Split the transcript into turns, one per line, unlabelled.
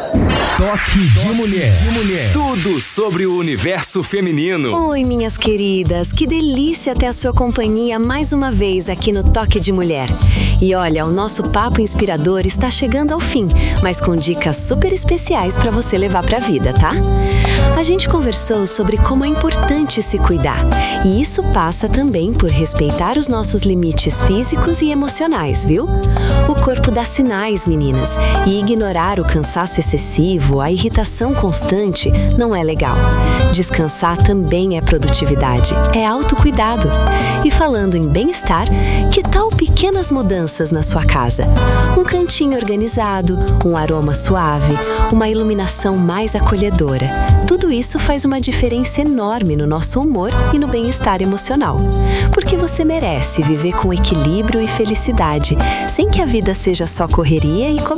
Toque de Mulher. Tudo sobre o universo feminino.
Oi, minhas queridas, que delícia ter a sua companhia mais uma vez aqui no Toque de Mulher. E olha, o nosso papo inspirador está chegando ao fim, mas com dicas super especiais para você levar para a vida, tá? A gente conversou sobre como é importante se cuidar, e isso passa também por respeitar os nossos limites físicos e emocionais, viu? O corpo dá sinais, meninas, e ignorar o cansaço excessivo, a irritação constante, não é legal. Descansar também é produtividade, é autocuidado. E falando em bem-estar, que tal pequenas mudanças na sua casa? Um cantinho organizado, um aroma suave, uma iluminação mais acolhedora. Tudo isso faz uma diferença enorme no nosso humor e no bem-estar emocional. Porque você merece viver com equilíbrio e felicidade, sem que a vida seja só correria e